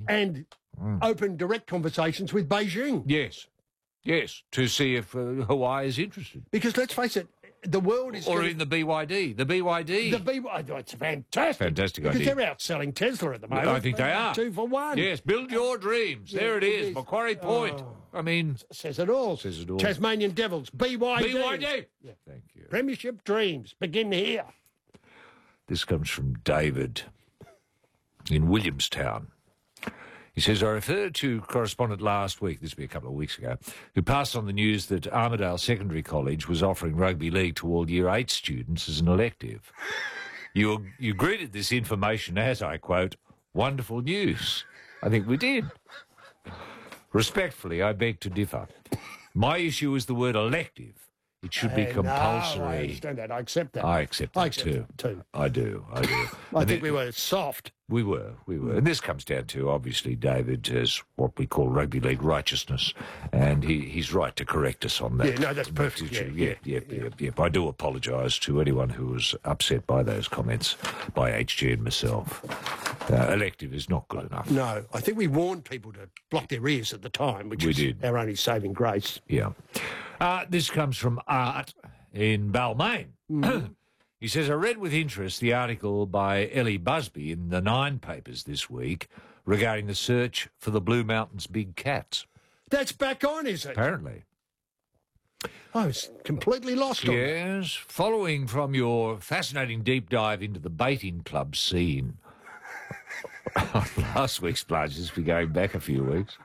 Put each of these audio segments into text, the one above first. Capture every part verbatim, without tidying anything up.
and mm. open direct conversations with Beijing. Yes, yes, to see if uh, Hawaii is interested. Because let's face it, the world is... Or gonna... in the B Y D. The B Y D. The B Y D, it's fantastic. Fantastic because idea. Because they're outselling Tesla at the moment. I think they are. Two for one. Yes, build your dreams. Yeah, there it is, is. Macquarie Point. Oh. I mean... Says it all. Says it all. Tasmanian Devils, B Y D. B Y D. Yeah. Thank you. Premiership dreams begin here. This comes from David in Williamstown. He says, I referred to correspondent last week, this will be a couple of weeks ago, who passed on the news that Armidale Secondary College was offering rugby league to all Year eight students as an elective. You, you greeted this information as, I quote, wonderful news. I think we did. Respectfully, I beg to differ. My issue is the word elective. It should be Uh, compulsory. No, I understand that. I accept that. I accept that I accept too. it too. I do. I do. I And think it- we were soft. We were, we were. And this comes down to, obviously, David, as what we call rugby league righteousness. And he, he's right to correct us on that. Yeah, no, that's perfect. Yeah, Yeah, yeah, yeah, yeah, yeah. I do apologise to anyone who was upset by those comments, by H G and myself. Uh, elective is not good enough. No, I think we warned people to block their ears at the time, which We was did. our only saving grace. Yeah. Uh, this comes from Art in Balmain. Mm. He says, I read with interest the article by Ellie Busby in the Nine papers this week regarding the search for the Blue Mountains big cats. That's back on, is it? Apparently. I was completely lost on that. Yes, following from your fascinating deep dive into the baiting club scene on last week's plunges, we're going back a few weeks.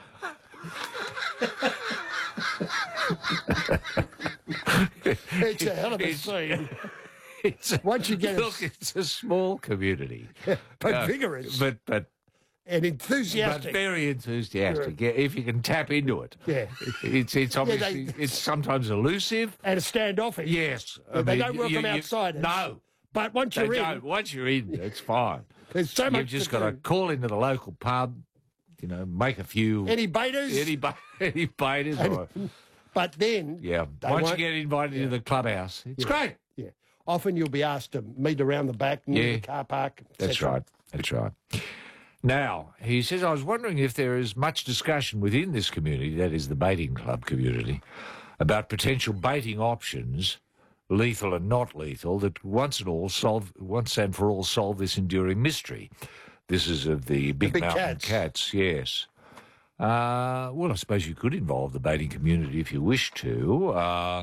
It's a hell of a It's- scene. It's a, Once you get a- look, it's a small community, but Uh, vigorous but but and but enthusiastic. very enthusiastic. Yeah, if you can tap into it, Yeah. it's it's obviously they- it's sometimes elusive. And standoffish. Yes, Yeah, they don't welcome you- you- outsiders. No, But once they you're in, don't. Once you're in, it's fine. there's so You've much just to got to do. call into the local pub, you know, make a few Any baiters? any, ba- any baiters. Or, But then, yeah, they once you won't- get invited yeah. into the clubhouse, it's Yeah. great. yeah, often you'll be asked to meet around the back near Yeah. the car park. et That's cetera. right. That's right. Now, he says, I was wondering if there is much discussion within this community, that is the baiting club community, about potential baiting options, lethal and not lethal, that once and all solve, once and for all solve this enduring mystery. This is of the big, big mountain cats. cats, yes. Uh, well, I suppose you could involve the baiting community if you wish to. Uh,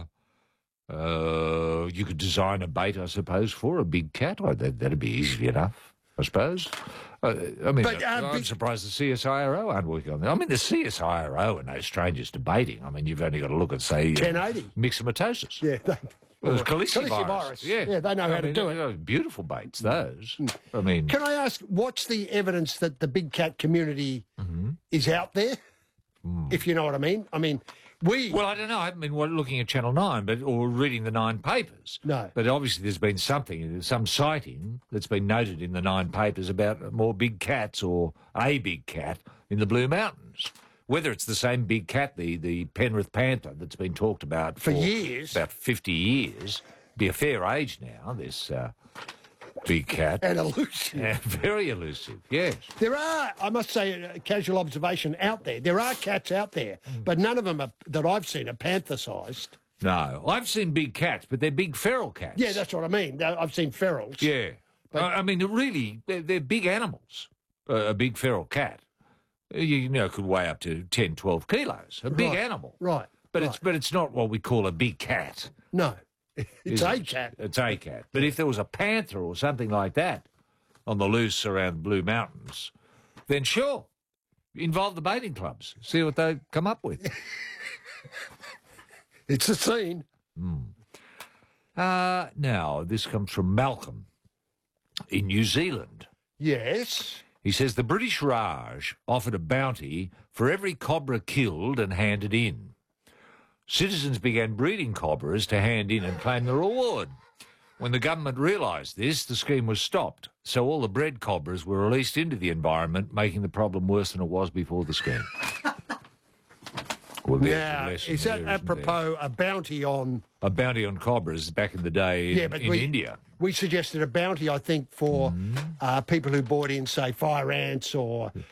uh, you could design a bait, I suppose, for a big cat. Oh, that, that'd be easy enough, I suppose. Uh, I mean, But, uh, I'm big- surprised the C S I R O aren't working on that. I mean, the C S I R O are no strangers to baiting. I mean, you've only got to look at, say, ten eighty. myxomatosis. Yeah, they, Well, there's or calicivirus. calicivirus. Yeah. Yeah, they know I how to mean, do it. they're Beautiful baits, those. I mean, Can I ask, what's the evidence that the big cat community Mm-hmm. is out there? Mm. If you know what I mean. I mean, we... well, I don't know. I haven't been wa- looking at Channel nine, but or reading the Nine papers. No. But obviously there's been something, some sighting that's been noted in the Nine papers about more big cats or a big cat in the Blue Mountains. Whether it's the same big cat, the, the Penrith Panther, that's been talked about For for, years. about fifty years, be a fair age now, this uh, big cat. and elusive. Yeah, very elusive, yes. There are, I must say, a casual observation out there. There are cats out there, Mm. but none of them are, that I've seen are panther-sized. No, I've seen big cats, but they're big feral cats. Yeah, that's what I mean. I've seen ferals. Yeah. But- I I mean, they're really, they're, they're big animals. Uh, a big feral cat, uh, you, you know, could weigh up to ten, twelve kilos. A big Right, animal. Right. But right. it's but it's not what we call a big cat. No. It's is a it? cat. It's a cat. But if there was a panther or something like that on the loose around Blue Mountains, then sure, involve the baiting clubs. See what they come up with. It's a scene. Uh, now, this comes from Malcolm in New Zealand. Yes. He says the British Raj offered a bounty for every cobra killed and handed in. Citizens began breeding cobras to hand in and claim the reward. When the government realised this, the scheme was stopped, so all the bred cobras were released into the environment, making the problem worse than it was before the scheme. Well, there's the Now, lesson is that there, isn't there? apropos a bounty on... A bounty on cobras back in the day in, Yeah, but in we, India. we suggested a bounty, I think, for Mm-hmm. uh, people who bought in, say, fire ants or